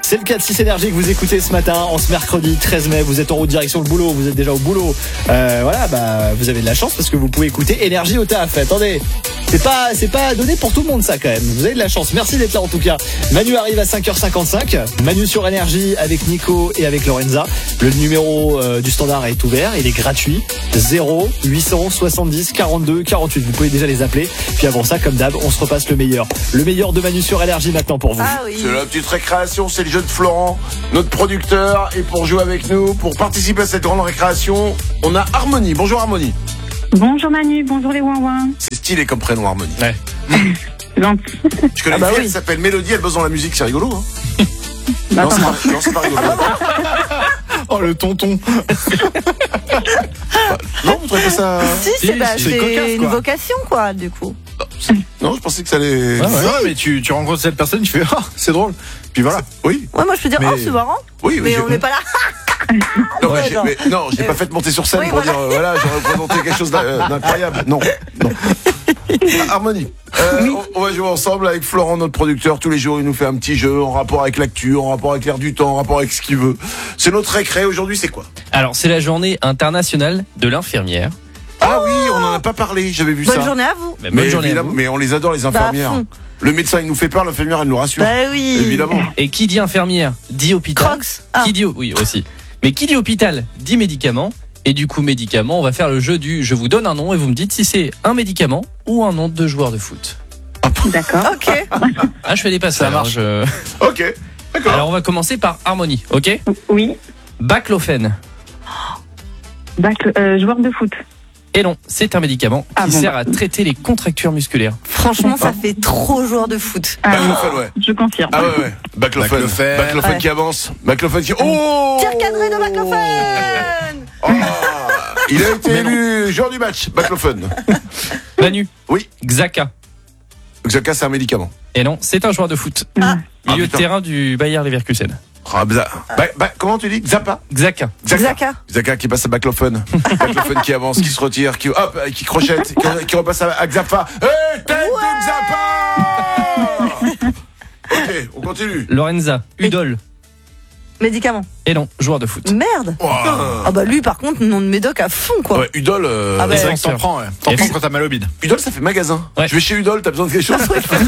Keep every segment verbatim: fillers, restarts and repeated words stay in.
C'est le quatre six Énergie que vous écoutez ce matin, en ce mercredi treize mai. Vous êtes en route direction le boulot, vous êtes déjà au boulot. Euh, voilà, bah vous avez de la chance parce que vous pouvez écouter Énergie au taf. Attendez, c'est pas, c'est pas donné pour tout le monde ça quand même. Vous avez de la chance. Merci d'être là en tout cas. Manu arrive à cinq heures cinquante-cinq. Manu sur Énergie avec Nico et avec Lorenza. Le numéro euh, du standard est ouvert, il est gratuit. zéro huit cent soixante-dix quarante-deux quarante-huit. Vous pouvez déjà les appeler. Puis avant ça, comme d'hab, on se repasse le meilleur. Le meilleur de Manu sur Énergie maintenant pour vous. Ah oui. C'est la petite récréation, c'est le jeu de Florent, notre producteur. Et pour jouer avec nous, pour participer à cette grande récréation, on a Harmonie. Bonjour Harmonie. Bonjour Manu, bonjour les ouin-ouin. C'est stylé comme prénom Harmonie. Ouais. Gentil. Je connais Ah bah une fille, oui. elle s'appelle Mélodie, elle bosse dans la musique, c'est rigolo. Hein Bah, non, c'est comment pas, non, c'est pas rigolo. Oh le tonton. Non, vous trouvez pas ça... Si, Si, c'est, bah, c'est c'est cocasse, une quoi. vocation, quoi, du coup. Non, je pensais que ça allait... Ouais, ouais. Non, mais tu, tu rencontres cette personne, tu fais ah, c'est drôle. Puis voilà. Oui, Ouais, moi, je peux dire, Mais- oh, c'est marrant. oui, oui. Mais j'ai- on n'est pas là. Non, Ouais, mais j'ai, genre. mais non, j'ai pas fait monter sur scène Oui, pour voilà. dire, euh, voilà, j'ai représenté quelque chose d'in- euh, d'incroyable. Non, non. Ah, Harmonie, euh, on, on va jouer ensemble avec Florent, notre producteur. Tous les jours, il nous fait un petit jeu en rapport avec l'actu, en rapport avec l'air du temps, en rapport avec ce qu'il veut. C'est notre récré. Aujourd'hui, c'est quoi? Alors, c'est la journée internationale de l'infirmière. Ah oui, on en a pas parlé, j'avais vu Bonne ça. journée à vous. Mais Mais, bonne journée à évidemment, vous. mais on les adore, les Bah, à infirmières. fond. Le médecin, il nous fait peur, l'infirmière, elle nous rassure. Bah oui. Évidemment. Et qui dit infirmière dit hôpital. Crocs. Ah. Qui dit oui aussi. Mais qui dit hôpital dit médicament. Et du coup médicament, on va faire le jeu du je vous donne un nom et vous me dites si c'est un médicament ou un nom de joueur de foot. D'accord. Ok. Ah, je fais des passes. Ça hein, marche. je- Ok, d'accord. Alors on va commencer par Harmonie, ok? Oui. Baclofène. Bac, euh, joueur de foot. Et non, c'est un médicament qui Ah bon, sert bah. à traiter les contractures musculaires. Franchement, ça fait trop joueur de foot. Ah, Baclofen, ouais. je confirme. Ah ouais, ouais. Baclofen. Baclofen. Baclofen Ouais. qui avance. Baclofen qui... Oh Tir cadré de Baclofen. Oh, il a été élu joueur du match, Baclofen. Manu. Oui. Xhaka. Xhaka, c'est un médicament. Et non, c'est un joueur de foot. Ah. Milieu Ah, de putain. terrain du Bayer Leverkusen. Ah, bza- bah, bah, comment tu dis? Zappa? Xhaka. Xhaka. Xhaka qui passe à Baclofen. Baclofen qui avance, qui se retire, qui, hop, qui crochette, qui, qui repasse à, à Xappa. Hé, tête de Xappa! Ok, on continue. Lorenza. Udol. Médicament. Et non, joueur de foot. Merde. Wow. Ah bah lui, par contre, nom de médoc à fond, quoi. Ouais, Udol, euh, Ah bah, C'est vrai que t'en sûr. prends, ouais. T'en Et prends puis- quand t'as mal au bide. Udol, ça fait magasin. Ouais. Je vais chez Udol, t'as besoin de quelque chose?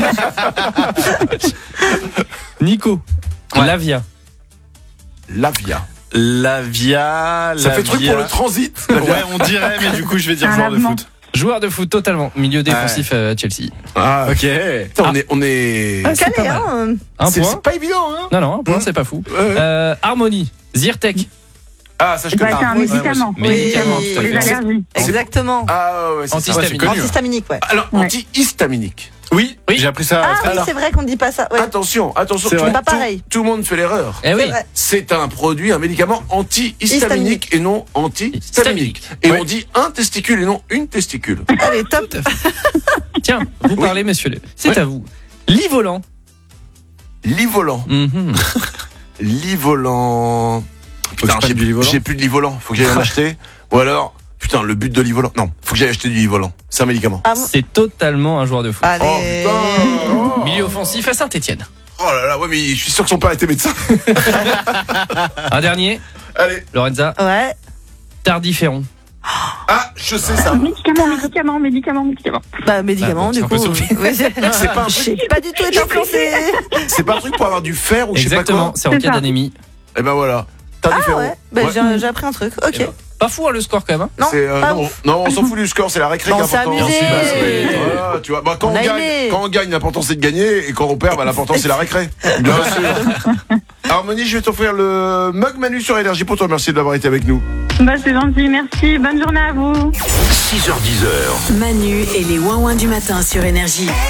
Nico. Ouais. Lavia. Lavia. La via. Ça la fait truc via. pour le transit. Lavia. Ouais, on dirait, mais du coup, je vais dire Un joueur de lavement. foot. Joueur de foot totalement. Milieu défensif à Chelsea. Ah, Ok. putain, on est, on est, Ah, c'est Calé, pas mal. hein. Un c'est, point. c'est pas évident, hein. Non, non, un point, c'est pas fou. Ouais, ouais. Euh, Harmonie. Zyrtec. Ah, ça je Bah, connais. c'est un oui, médicament. ouais, médicament, Oui, tout à les fait. allergies. Exactement. Ah ouais, c'est ça. Antihistaminique. c'est connu. Antihistaminique, ouais. Alors, Ouais. antihistaminique. Oui, Oui. j'ai appris ça Ah très oui, tard. c'est vrai qu'on ne dit pas ça. Ouais. Attention, attention. C'est tout- vrai. Pas tout- pareil. Tout, le monde fait l'erreur. Eh oui. C'est vrai. C'est un produit, un médicament antihistaminique Histaminique. et non antihistaminique. Histaminique. Et Oui. on dit un testicule et non une testicule. Allez, top. Tiens, vous Oui. parlez, monsieur. le- C'est Ouais. à vous. Livolant. Livolant. Mhm. Livolant. Putain, que je j'ai prenne du Livolant. j'ai plus de Livolant. Faut que j'aille en acheter. Ou alors, putain, le but de Livolant. Non, faut que j'aille acheter du Livolant. C'est un médicament. Ah bon. C'est totalement un joueur de foot. Allez. Oh putain. Oh. Milieu offensif à Saint-Etienne. Oh là là, ouais, mais je suis sûr que son père était médecin. Un dernier. Allez. Lorenza. Ouais. Tardiféron. Ah, je sais ça. Médicament, médicament, médicament, médicament. Bah, médicament, Ah, du bon, coup. c'est un peu soufflé. Oui, c'est C'est pas un Je truc. sais pas du tout être influencé. C'est pas un truc pour avoir du fer ou je sais pas Exactement, quoi. c'est en C'est cas ça. d'anémie. Et ben voilà. T'as Ah différent. ouais. Bah, Ouais. j'ai j'ai appris un truc. Ok. Eh ben, Pas fou hein, le score quand même. Hein. Non, C'est, euh, pas non, ouf. non, on s'en fout du score, c'est la récré Bon, qui est on s'est important. amusé. Bah, c'est- voilà, tu vois. Bah, quand On on, a gagne, aimé. quand on gagne, l'important c'est de gagner, et quand on perd, bah, l'important c'est la récré. Bien sûr. Harmonie, je vais t'offrir le mug Manu sur Énergie pour te remercier de l'avoir été avec nous. Bah, c'est gentil, merci. Bonne journée à vous. six heures dix. Manu et les ouin-ouin du matin sur Énergie.